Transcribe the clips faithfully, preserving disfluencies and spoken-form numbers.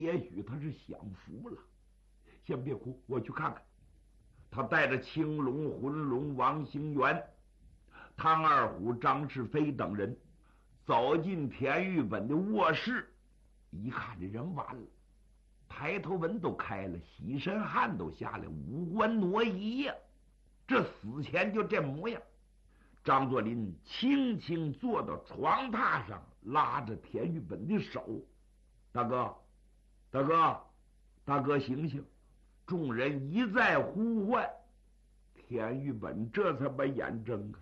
也许他是享福了。先别哭，我去看看。他带着青龙、浑龙、王兴元、汤二虎、张世飞等人走进田玉本的卧室，一看这人完了，抬头纹都开了，洗身汗都下来，五官挪移呀、啊，这死前就这模样。张作霖轻轻坐到床榻上，拉着田玉本的手：“大哥，大哥，大哥，醒醒！”众人一再呼唤，田玉本这才把眼睁开，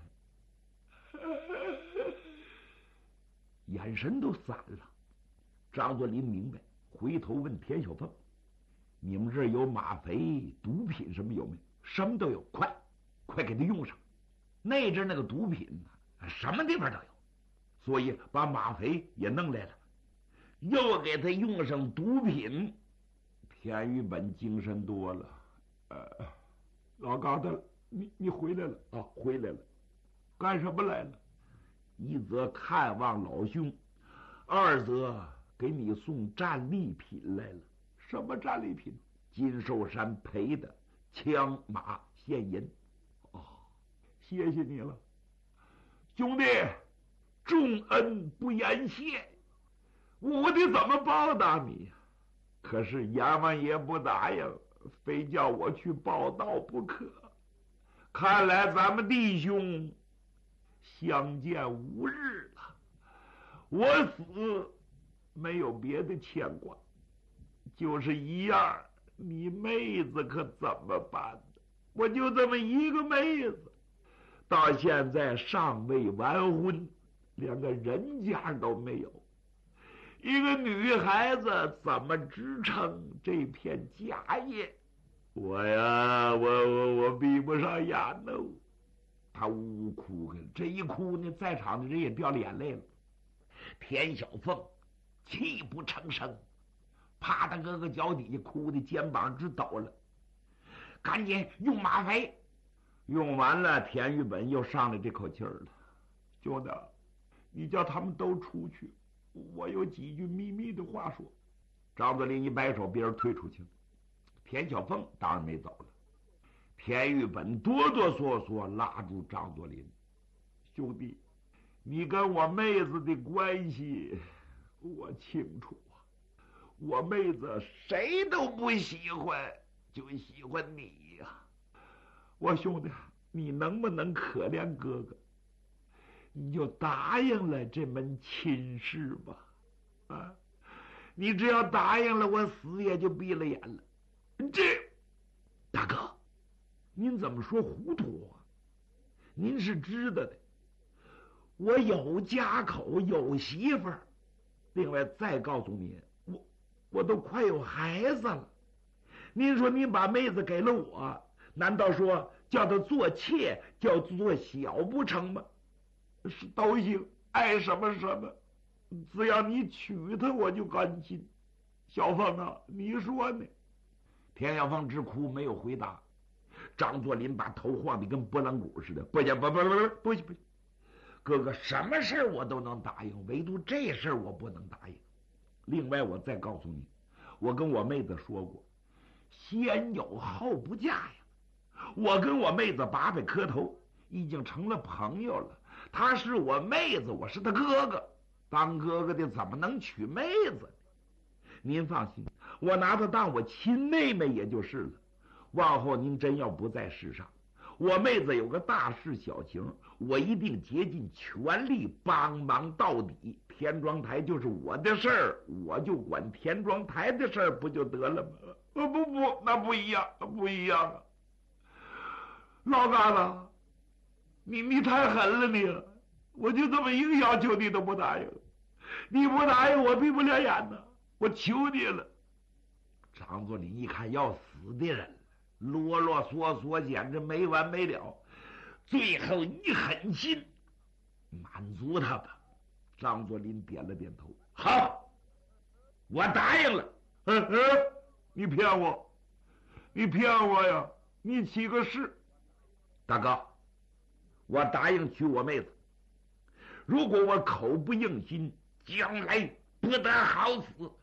眼神都散了。张作霖明白，回头问田小凤：“你们这儿有吗啡、毒品什么有没有？”“什么都有，快快给他用上。”那阵那个毒品什么地方都有，所以把吗啡也弄来了，又给他用上毒品。田玉本精神多了。呃，老疙瘩，你你回来了啊？回来了，干什么来了？一则看望老兄，二则给你送战利品来了。什么战利品？金寿山赔的枪马现银。哦，谢谢你了，兄弟，重恩不言谢，我得怎么报答你呀？可是阎王爷不答应，非叫我去报道不可。看来咱们弟兄相见无日了。我死没有别的牵挂，就是一样，你妹子可怎么办呢？我就这么一个妹子，到现在尚未完婚，连个人家都没有。一个女孩子怎么支撑这片家业？我呀，我我我闭不上眼喽。他呜呜哭，这一哭呢，在场的人也掉了眼泪了。田小凤泣不成声，趴他哥哥脚底下哭的肩膀直抖了。赶紧用吗啡，用完了，田玉本又上来这口气儿了。兄弟，你叫他们都出去，我有几句秘密的话说。张作霖一摆手，别人退出去了。田小凤当然没走了。田玉本哆哆嗦嗦拉住张作霖：“兄弟，你跟我妹子的关系我清楚啊，我妹子谁都不喜欢，就喜欢你呀、啊。我兄弟，你能不能可怜哥哥？你就答应了这门亲事吧，啊！你只要答应了，我死也就闭了眼了。”这大哥，您怎么说糊涂啊？您是知道的，我有家口，有媳妇儿。另外再告诉你，我我都快有孩子了。您说您把妹子给了我，难道说叫她做妾，叫做小不成吗？是都行，爱什么什么，只要你娶她，我就甘心。小凤啊，你说呢？田小凤直哭，没有回答。张作霖把头晃得跟拨浪鼓似的，不行，不不不不不行不行，哥哥，什么事我都能答应，唯独这事我不能答应。另外，我再告诉你，我跟我妹子说过，先有后不嫁呀。我跟我妹子八百磕头，已经成了朋友了。她是我妹子，我是她哥哥，当哥哥的怎么能娶妹子呢？您放心，我拿她当我亲妹妹也就是了。往后您真要不在世上，我妹子有个大事小情，我一定竭尽全力帮忙到底。田庄台就是我的事儿，我就管田庄台的事儿，不就得了吗？不不不，那不一样，不一样啊！老疙瘩，你你太狠了你！我就这么一个要求你都不答应，你不答应我闭不了眼呢，我求你了。张作霖一看要死的人，啰啰嗦嗦，简直没完没了。最后一狠心，满足他吧。张作霖点了点头，好，我答应了。嗯嗯，你骗我，你骗我呀！你起个誓。大哥，我答应娶我妹子，如果我口不应心，将来不得好死。